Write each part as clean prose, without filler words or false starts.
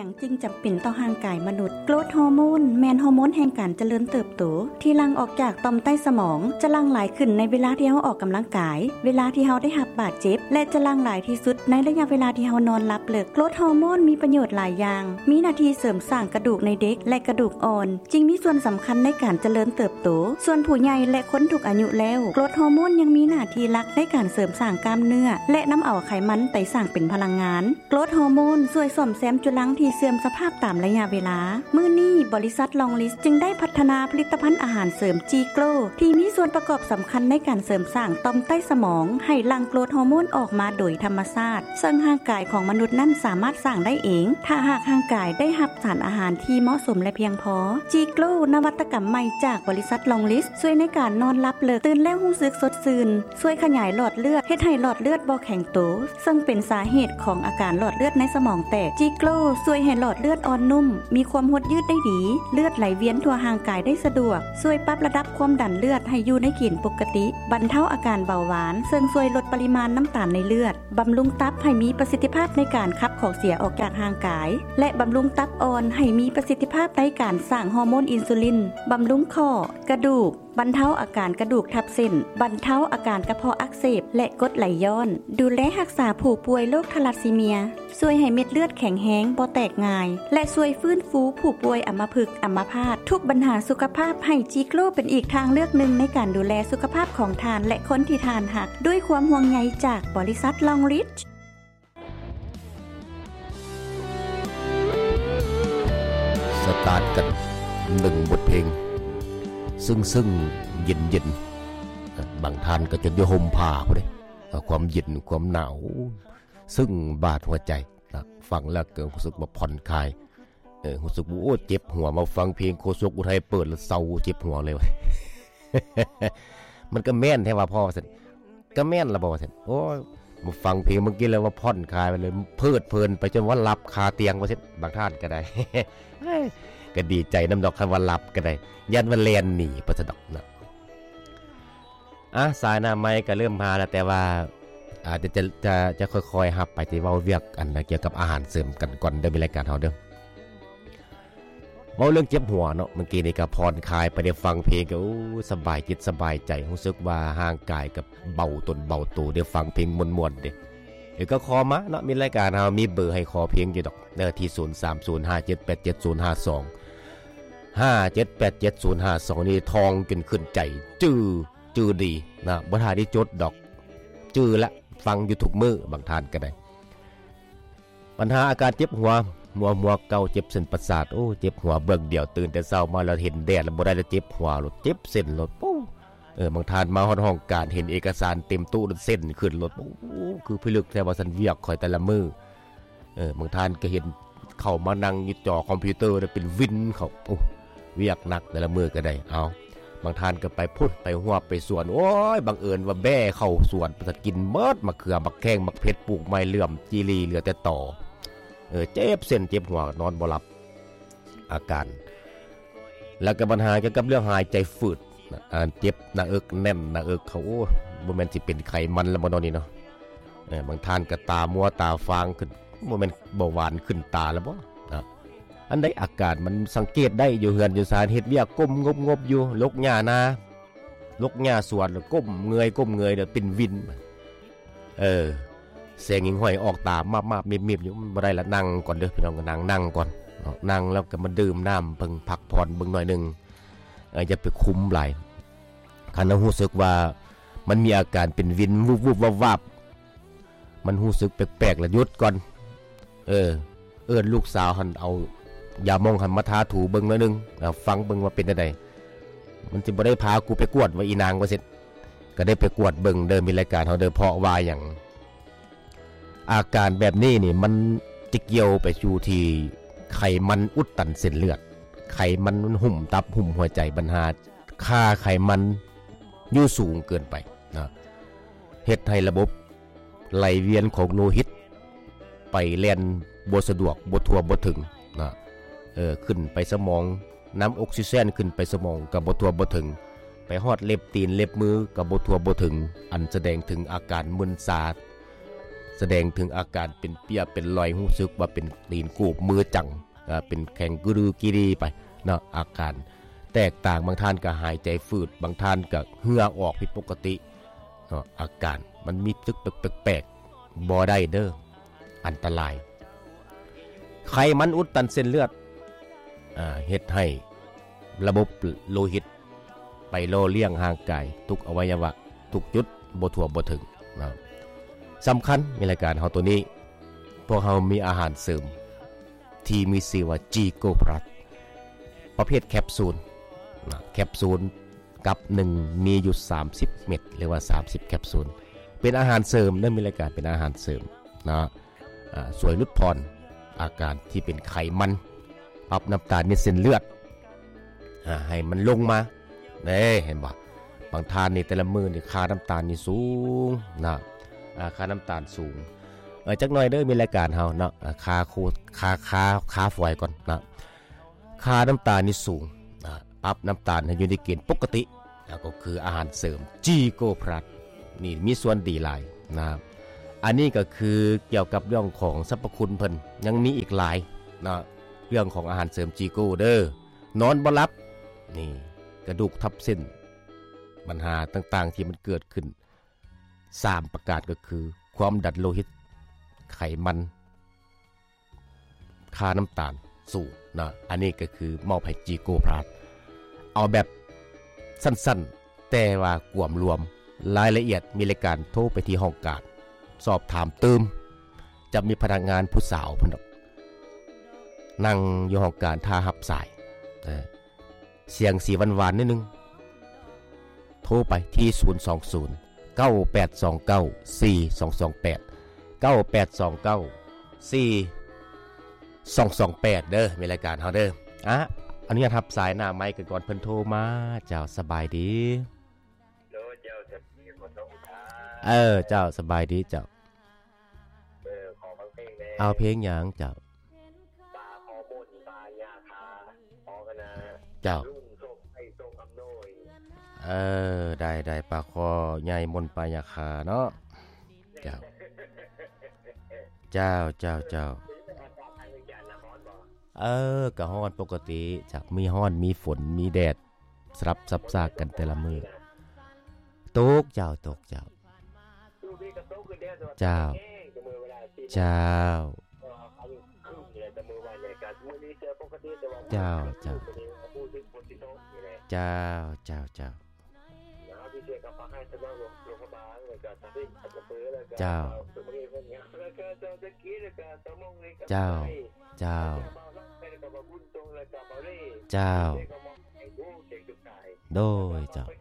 ยังจึงจำเป็นต่อร่างกายมนุษย์โกรทฮอร์โมนแม่นฮอร์โมนแห่งการเจริญเติบโตที่หลั่งออกจากต่อมใต้สมองจะหลั่งหลายขึ้นในเวลาที่เฮาออกกำลังกายเวลาที่เฮาได้รับบาดเจ็บและจะหลั่งหลายที่สุดในระยะเวลาที่เฮานอนหลับเลิกโกรทฮอร์โมนมีประโยชน์หลายอย่างมีหน้าที่เสริมสร้างกระดูกในเด็กและกระดูกอ่อนจึงมีส่วนสำคัญในการเจริญเติบโตส่วนผู้ใหญ่และคนทุกอายุแล้วโกรทฮอร์โมนยังมีหน้าที่หลักในการเสริมสร้างกล้ามเนื้อและนำเอาไขมันไปสร้างเป็นพลังงานโกรทฮอร์โมนช่วยซ่อมแซมจุลังที่เสื่อมสภาพตามระยะเวลามื้อนี้บริษัทลองลิสจึงได้พัฒนาผลิตภัณฑ์อาหารเสริมจีโกลที่มีส่วนประกอบสำคัญในการเสริมสร้างต่อมใต้สมองให้หลั่งโกรทฮอร์โมนออกมาโดยธรรมชาติซึ่งร่างกายของมนุษย์นั้นสามารถสร้างได้เองถ้าหากร่างกายได้รับสารอาหารที่เหมาะสมและเพียงพอจีโกลนวัตกรรมใหม่จากบริษัทลองลิสช่วยในการนอนหลับเลิกตื่นแล้วรู้สึกสดชื่นช่วยขยายหลอดเลือดเฮ็ดให้หลอดเลือดบ่แข็งโตซึ่งเป็นสาเหตุของอาการหลอดเลือดในสมองแตกจีโกลช่วยให้หลอดเลือดอ่อนนุ่มมีความหดยืดได้ดีเลือดไหลเวียนทั่วร่างกายได้สะดวกช่วยปรับระดับความดันเลือดให้อยู่ในเกณฑ์ปกติบรรเทาอาการเบาหวานซึ่งช่วยลดปริมาณน้ำตาลในเลือดบำรุงตับให้มีประสิทธิภาพในการขับของเสียออกจากร่างกายและบำรุงตับอ่อนให้มีประสิทธิภาพในการสร้างฮอร์โมนอินซูลินบำรุงข้อกระดูกบรรเทาอาการกระดูกทับเส้นบรรเทาอาการกระเพาะอักเสบและกรดไหลย้อนดูแลรักษาผู้ป่วยโรคทาลัสซีเมียช่วยให้เม็ดเลือดแข็งแรงบ่แตกง่ายและช่วยฟื้นฟูผู้ป่วยอัมพฤกษ์อัมพาตทุกปัญหาสุขภาพให้จีโกลเป็นอีกทางเลือกหนึ่งในการดูแลสุขภาพของทานและคนที่ทานหักด้วยความห่วงใยจากบริษัทลองริชสตาร์ทกัน1บทเพลงซึ่งเย็นบางท่านก็จนจะห่มผ้าพอดีความเย็นความหนาวซึ่งบาดหัวใจฟังแล้วเกิดรู้สึกว่าผ่อนคลายรู้สึกว่าโอ้เจ็บหัวมาฟังเพลงโคชกอุทัยเปิดแล้วเศร้าเจ็บหัวเลย มันก็แม่นแท้ว่าพ่อว่าซั่นก็แม่นละบ่ว่าซั่นโอ้ยมาฟังเพลงเมื่อกี้แล้วว่าผ่อนคลายไปเลยเพลิดเพลินไปจนว่าหลับคาเตียงว่าซั่นบางท่านก็ได้ ก็ดีใจน้ำดอกคันว่าหลับก็ได้ยันว่าแล่นหนีประสดอกนะสายหน้าไม้ก็เริ่มมาแล้วแต่ว่าอาจจะค่อยๆฮับไปที่เว้าเวียกอันเกี่ยวกับอาหารเสริมกันก่อนเด้อมีรายการเฮาเด้อเว้าเรื่องเจ็บหัวเนาะเมื่อกี้นี่ก็ผ่อนคลายไปได้ฟังเพลงก็สบายจิตสบายใจรู้สึกว่าร่างกายกับเบาตนเบาตัวได้ฟังเพลงม่วนๆเด้เดี๋ยวก็คอมาเนาะมีรายการเฮามีเบอร์ให้ขอเพลงอยู่ดอกเด้อที่0305787052 5787052นี่ทองจนขึ้นใจจื้อดีนะบ่ทันได้จดดอกจื้อละฟังอยู่ทุกมื้อบางท่านก็ได้ปัญหาอาการเจ็บหัวมัวเก่าเจ็บเส้นประสาทโอ้เจ็บหัวเบิ่งเดียวตื่นแต่เช้ามาแล้วเห็นแดดแล้วบ่ได้แล้วเจ็บหัวรถเจ็บเส้นรถปู้บางท่านมาฮอดห้องการเห็นเอกสารเต็มตู้เส้นขึ้นรถโอ้คือพิลึกแท้ว่าซั่นเวียกข่อยแต่ละมื้อบางท่านก็เห็นเข้ามานั่งอยู่จอคอมพิวเตอร์เป็นวินเขาโอ้เวียกหนักแต่ละมื้อก็ได้เอาบางท่านก็ไปพุ่นไปหัวไปสวนโอ้ยบังเอิญว่าแบ่เข้าสวนไปกินเมิดมะเขือมะแข้งมะเผ็ดปลูกไม้เหลื่อมจีรีเหลือแต่ต่อเจ็บเส้นเจ็บหัวนอนบ่หลับอาการแล้วก็ปัญหาเกี่ยวกับเรื่องหายใจฝืดเจ็บหน้าอกแน่นหน้าอกเขาโอ้บ่แม่นสิเป็นไขมันแล้วบ่นอนนี่เนาะบางท่านก็ตามัวตาฟางขึ้นบ่แม่นเบาหวานขึ้นตาแล้วบ่อันใดอาการมันสังเกตได้อยู่เฮือนอยู่ศาลเฮ็ดเวียกก้มงบอยู่ลกหญ้านาลกหญ้าสวนก้มเงยเด้อเป็นวินแสงหิงห้อยออกตามาบๆมิบๆอยู่บ่ได้ละนั่งก่อนเด้อพี่น้องก็นั่งก่อนนั่งแล้วก็มาดื่มน้ำเพิ่งพักผ่อนเบิ่งหน่อยนึงอย่าไปคุ้มหลายคันรู้สึกว่ามันมีอาการเป็นวินวุบๆวับๆมันรู้สึกแปลกๆแล้วหยุดก่อนลูกสาวหั่นเอาอย่ามองหันมาทาถูเบิ่งหน่อยนึงฟังเบิ่งว่าเป็นจังได๋มันสิบ่ได้พากูไปกวดว่าอีนางว่าเสร็จก็ได้ไปกวดเบิ่งเด้อมีรายการเฮาเด้อเพราะว่าหยังอาการแบบนี้นี่มันจะเกี่ยวไปสู่ที่ไขมันอุดตันเส้นเลือดไขมันหุ้มตับหุ้มหัวใจปัญหาค่าไขมันอยู่สูงเกินไปนะเฮ็ดให้ระบบไหลเวียนของโลหิตไปแล่นบ่สะดวกบ่ทั่วบ่ถึงนะขึ้นไปสมองน้ำออกซิเจนขึ้นไปสมองก็บ่ทั่วบ่ถึงไปฮอดเล็บตีนเล็บมือก็บ่ทั่วบ่ถึงอันแสดงถึงอาการมึนชาแสดงถึงอาการเป็นเปียเป็นรอยรู้สึกว่าเป็นตีนกูบมือจังเป็นแข็งกรือกิรีไปเนาะอาการแตกต่างบางท่านก็หายใจฝืดบางท่านก็เหงื่อออกผิดปกติเนาะอาการมันมีสึกแปลกๆบ่ได้เด้ออันตรายไขมันอุดตันเส้นเลือดเฮ็ดให้ระบบโลหิตไปโลเลี้ยงห่างกายทุกอวัยวะทุกจุดบ่ทั่วบ่ถึงนะสำคัญในรายการเฮาตัวนี้พวกเฮามีอาหารเสริมที่มีชื่อว่า Gigo Plus ประเภทแคปซูลนะแคปซูลกับ1มีอยู่30เม็ดหรือว่า30แคปซูลเป็นอาหารเสริมนั่นมีรายการเป็นอาหารเสริมนะสวยลดผ่อนอาการที่เป็นไขมันปรับน้ำตาลในเส้นเลือดให้มันลงมาเด้เห็นบ่บางทานนี่แต่ละมื้อนี่ค่าน้ำตาลนี่สูงนะค่าน้ำตาลสูงจักหน่อยเด้อมีรายการเฮาเนาะค่าฝอยก่อนนะค่าน้ำตาลนี่สูงปรับน้ำตาลให้อยู่ในเกณฑ์ปกติก็คืออาหารเสริม Gigo Plus นี่มีส่วนดีหลายนะอันนี้ก็คือเกี่ยวกับเรื่องของสรรพคุณเพิ่นยังมีอีกหลายนะเรื่องของอาหารเสริม Gigo เด้อนอนบ่หลับนี่กระดูกทับเส้นปัญหาต่างๆที่มันเกิดขึ้น3ประการก็คือความดันโลหิตไขมันค่าน้ำตาลสูงนะอันนี้ก็คือมอบให้ Gigo Plus เอาแบบสั้นๆแต่ว่ากวมรวมรายละเอียดมีรายการโทรไปที่ห้องการสอบถามเติมจะมีพนักงานผู้สาวพุ่นนั่งอยู่ห้องการท่ารับสายเสียงสีหวานๆนิดนึงโทรไปที่020 9829 4228 9829 4228เด้อมีรายการเฮาเด้ออันนี้ทับสายหน้าไมค์กันก่อนเพิ่นโทรมาเจ้าสบายดีเจ้าสบายดีเจ้าขอฟังเพลงแน่เอาเพลงหยังเจ้าปาขอโมนปายาคาขอกันนะเจ้าลุงส่งให้ส่งอำนวยได้ปลาคอใหญ่มนปายาคาเนาะเจ้าก็ฮ้อนปกติจากมีฮ้อนมีฝนมีแดดสลับซับซากกันแต่ละมื้อตกเจ้าเจ้าเจ้าโดยเจ้า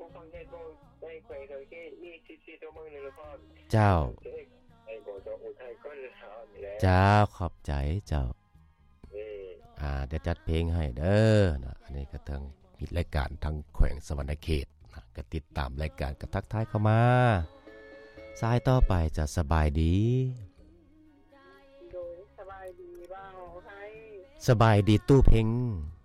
ขอบใจเจ้าเดี๋ยวจัดเพลงให้เด้อนะอันนี้ก็ทั้งมีรายการทั้งแขวงสวรรณเขตนะก็ติดตามรายการก็ทักทายเข้ามาสายต่อไปจะสบายดีสบายดีบ้างไทยสบายดีตู้เพลง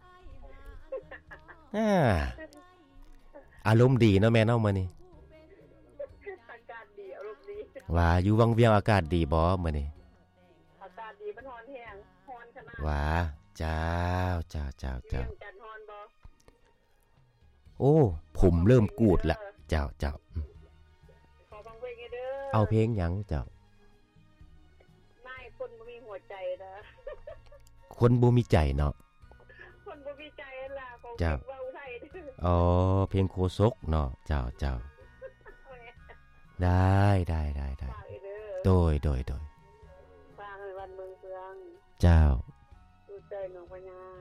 อารมณ์ดีเนาะแม่เนาะมื้อนี้อากาศดีอารมณ์ดีว่าอยู่วังเวียงอากาศดีบ่มื้อนี้อากาศดีมันร้อนแฮงร้อนขนาดว่าเจ้าโอ้ผมเริ่มกูดละเจ้าขอฟังเพลงเด้อเอาเพลงหยังเจ้าไม่คนบ่มีหัวใจนะคนบ่มีใจเนาะคนบ่มีใจล่ะของเจ้าเพลงโคศกเนาะเจ้าได้โดยฟังวันเมืองเฟืองเจ้าดูใจหนองพญา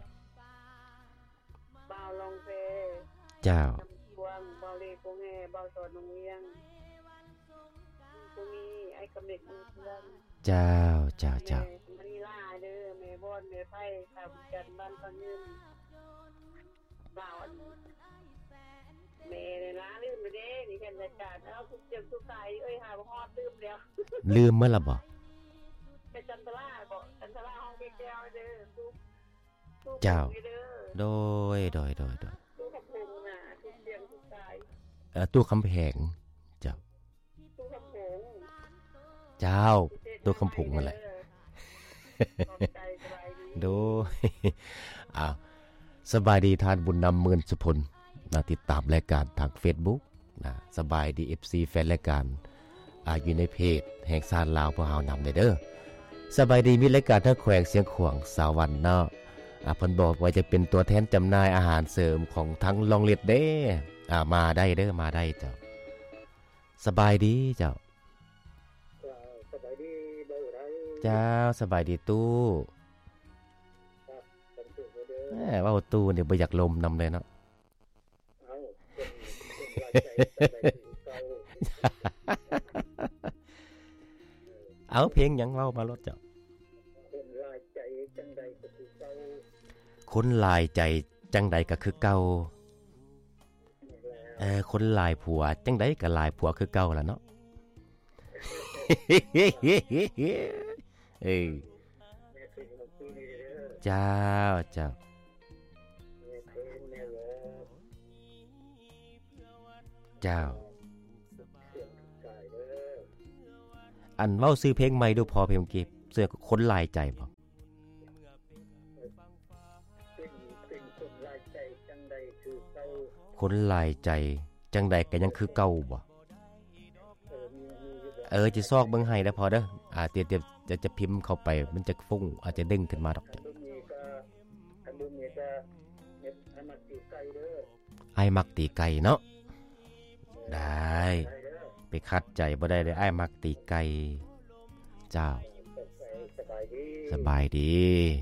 บ่าวลองเพเจ้าพวงบ่าวเลโกแฮบ่าวสอนนงเวียงผู้มีไอ้กำเนิดเมืองเฟืองเจ้ามันนี่ล่าเด้อแม่บ่อนแม่ไผตามกันบ้านตอนยืนบ่าวแม่เนี่ยนะลืมไปเด้นี่แค่รายการเอาทุกเจ็บทุกตายหาบ่ฮอดลืมแล้วลืมเมื่อล่ะบ่ไปจันทราห้องแก้วเด้อทุกเจ้าโดยตู้คำพงน่ะทุกเสียงทุกตายตู้คำแพงเจ้าตู้คำพงเจ้าตัวคำผุงนั่นแหละโดสบายดีท่านบุญนำเมือนสุพลติดตามรายการทาง Facebook สบายดี FC แฟนรายการอยู่ในเพจแห่งซานลาวพวกเฮานำเด้อสบายดีมีรายการทั้งแขวงเสียงขวางสาวันเนาะเพิ่นบอกว่าจะเป็นตัวแทนจำหน่ายอาหารเสริมของทั้งลองเล็ดเด้มาได้เด้อมาได้เจ้าสบายดีเจ้าสบายดีบ่ไรเจ้าสบายดีตู้ว่าตู้เนี่ยบ่อยากลมนำเลยเนาะเอาเพลงหยังเว้ามารถเจ้าคนหลายใจจังใดก็คือเก่าคนหลายผัวจังใดก็หลายผัวคือเก่าล่ะเนาะเจ้าอันเว้าซื้อเพลงใหม่ดูพอเพลงเก็บเสื้อคนหลายใจบ่คนหลายใจจังใดก็ยังคือเก่าบ่จะซอกเบิ่งให้ได้พอเด้อเดี๋ยวจะพิมพ์เข้าไปมันจะฟุ้งอาจจะเด้งขึ้นมาดอกไอ้มักตีไก่เนาะได้ไปคัดใจบ่ได้เลยไอ้มักตีไก่เจ้าสบายดี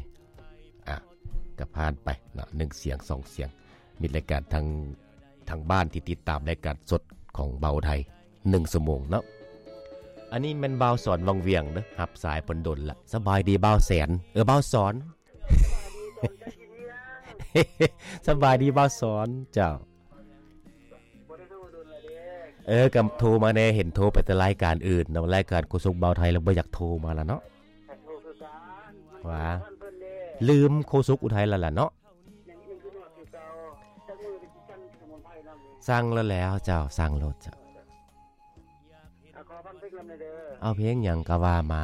ก็ผ่านไปเนาะ1เสียง2เสียงมีรายการทางบ้านที่ติดตามรายการสดของเบาไทย1ชั่วโมงเนาะอันนี้แม่นเบาสอนวังเวียงเด้อรับสายปนดนละสบายดีเบาแสนเบาสอน สบายดีเบาสอนเจ้ากับโทรมาแน่เห็นโทรไปแต่รายการอื่นเนาะรายการโฆษกเบาไทยแล้วบ่อยากโทรมาละเนาะว่าลืมโฆษกอุทัยแล้วล่ะเนาะสั่งแล้วเจ้าสั่งรถเจ้าเอาเพลงหยังก็ว่ามา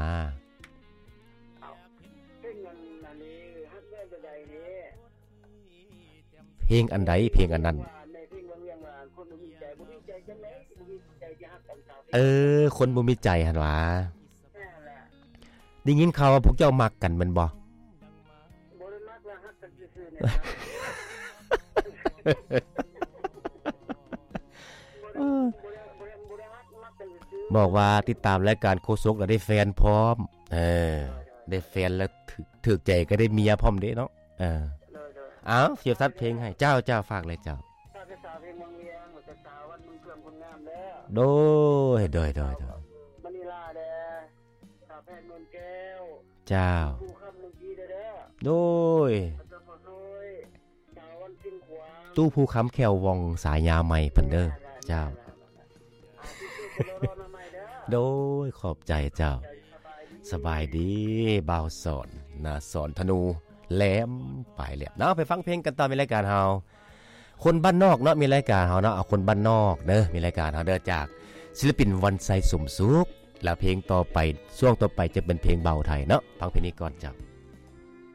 เพลงอันใดเพลงอันนั้นคนบ่มีใจหั่นว่าได้ยินข่าวว่าพวกเจ้ามักกันแม่นบ่บ่ได้มักแล้วฮักกันซื่อๆเนี่ยบอกว่าติดตามรายการโฆษกแล้วได้แฟนพร้อมได้แฟนแล้วถูกใจก็ได้เมียพร้อมเด้เนาะเสียบซัดเพลงให้เจ้าฝากเลยเจ้าโดยมณีลาแดสาวแพทย์นนแก้วเจ้าผู้คำนึงทีเด้อโดยตู้ผู้คำแคววองสายยาใหม่เพิ่นเด้อเจ้าโดยขอบใจเจ้าสบายดีบ่าวสอนสอนธนูแหลมปลายแหลมเนาะไปฟังเพลงกันต่อในรายการเฮาคนบ้านนอกเนาะมีรายการเฮาเนาะเอาคนบ้านนอกเด้อมีรายการเฮาเด้อจากศิลปินวันไซสมสุขแล้วเพลงต่อไปช่วงต่อไปจะเป็นเพลงเบาไทยเนาะฟังเพลงนี้ก่อนจ้ะ